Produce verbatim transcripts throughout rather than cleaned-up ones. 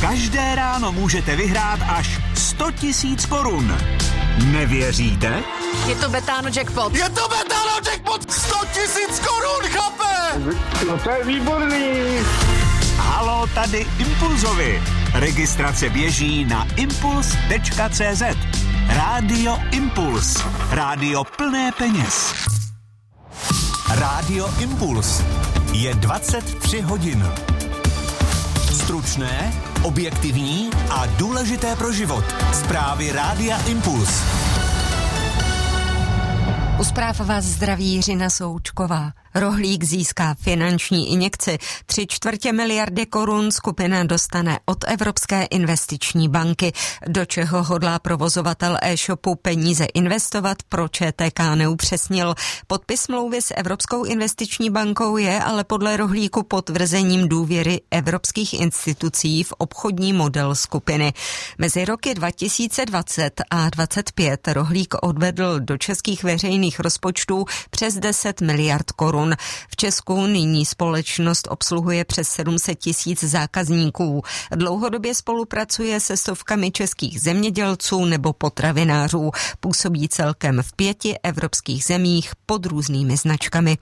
Každé ráno můžete vyhrát až sto tisíc korun. Nevěříte? Je to Betano jackpot. Je to Betano jackpot! sto tisíc korun, chlape! No to je výborný. Haló, tady Impulzovi. Registrace běží na impuls tečka cé zet. Rádio Impuls. Rádio plné peněz. Rádio Impuls. Je dvacet tři hodin. Stručné, objektivní a důležité pro život. Zprávy Rádia Impuls. U zpráv vás zdraví Jiřina Součková. Rohlík získá finanční injekci. Tři čtvrtě miliardy korun skupina dostane od Evropské investiční banky. Do čeho hodlá provozovatel e-shopu peníze investovat, pro Č T K neupřesnil. Podpis smlouvy s Evropskou investiční bankou je ale podle Rohlíku potvrzením důvěry evropských institucí v obchodní model skupiny. Mezi roky dva tisíce dvacet a dvacet pět Rohlík odvedl do českých veřejných rozpočtů přes deset miliard korun. V Česku nyní společnost obsluhuje přes sedm set tisíc zákazníků. Dlouhodobě spolupracuje se stovkami českých zemědělců nebo potravinářů. Působí celkem v pěti evropských zemích pod různými značkami.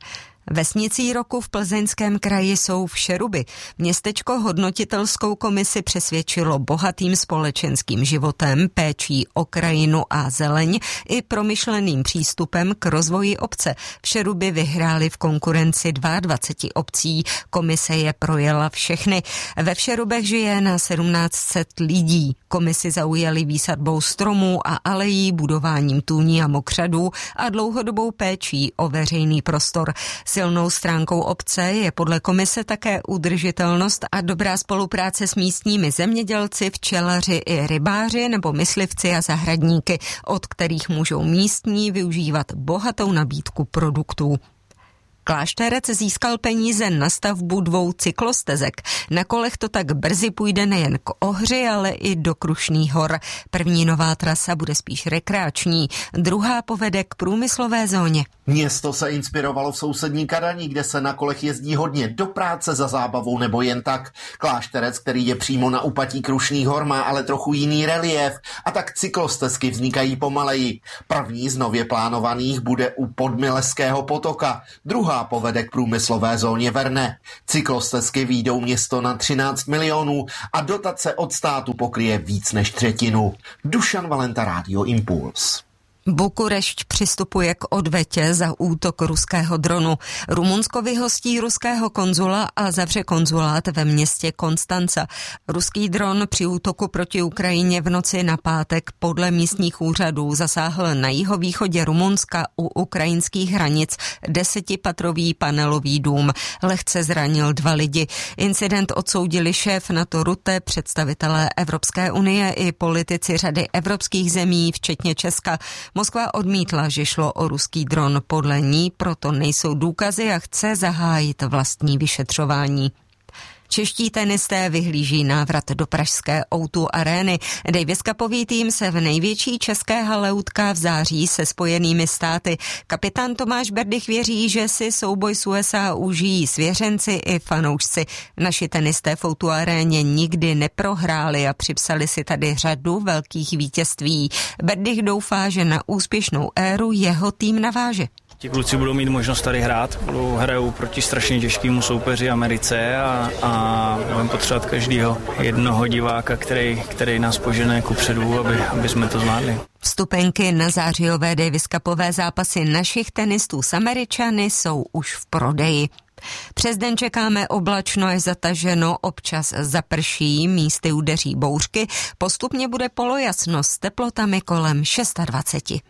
Vesnicí roku v Plzeňském kraji jsou Všeruby. Městečko hodnotitelskou komisi přesvědčilo bohatým společenským životem, péčí o krajinu a zeleň i promyšleným přístupem k rozvoji obce. Všeruby vyhrály v konkurenci dvacet dva obcí. Komise je projela všechny. Ve Všerubech žije na sedmnáct set lidí. Komisi zaujali výsadbou stromů a alejí, budováním tůní a mokřadů a dlouhodobou péčí o veřejný prostor. Silnou stránkou obce je podle komise také udržitelnost a dobrá spolupráce s místními zemědělci, včelaři i rybáři nebo myslivci a zahradníky, od kterých můžou místní využívat bohatou nabídku produktů. Klášterec získal peníze na stavbu dvou cyklostezek. Na kolech to tak brzy půjde nejen k Ohři, ale i do Krušných hor. První nová trasa bude spíš rekreační, druhá povede k průmyslové zóně. Město se inspirovalo v sousední Kadani, kde se na kolech jezdí hodně do práce, za zábavou nebo jen tak. Klášterec, který je přímo na úpatí Krušných hor, má ale trochu jiný reliéf a tak cyklostezky vznikají pomaleji. První z nově plánovaných bude u Podmileského potoka, druhá povede k průmyslové zóně Verne. Cyklostezky výjdou město na třináct milionů a dotace od státu pokryje víc než třetinu. Dušan Valenta, Rádio Impuls. Bukurešť přistupuje k odvetě za útok ruského dronu. Rumunsko vyhostí ruského konzula a zavře konzulát ve městě Konstanca. Ruský dron při útoku proti Ukrajině v noci na pátek podle místních úřadů zasáhl na jihovýchodě Rumunska u ukrajinských hranic desetipatrový panelový dům. Lehce zranil dva lidi. Incident odsoudili šéf NATO Rutte, představitelé Evropské unie i politici řady evropských zemí, včetně Česka. Moskva odmítla, že šlo o ruský dron. Podle ní proto nejsou důkazy a chce zahájit vlastní vyšetřování. Čeští tenisté vyhlíží návrat do pražské O dva arény. Davis Cupový tým se v největší české hale utká v září se Spojenými státy. Kapitán Tomáš Berdych věří, že si souboj s U S A užijí svěřenci i fanoušci. Naši tenisté v O dva aréně nikdy neprohráli a připsali si tady řadu velkých vítězství. Berdych doufá, že na úspěšnou éru jeho tým naváže. Ti kluci budou mít možnost tady hrát, budou hrajou proti strašně těžkému soupeři Americe a, a budeme potřebovat každého jednoho diváka, který, který nás požene kupředu, aby, aby jsme to zvládli. Vstupenky na zářijové Davis Cupové zápasy našich tenistů s Američany jsou už v prodeji. Přes den čekáme oblačno až zataženo, občas zaprší, místy udeří bouřky, postupně bude polojasno s teplotami kolem dvacet šest.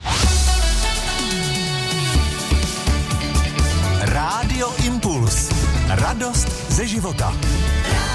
Rádio Impuls. Radost ze života.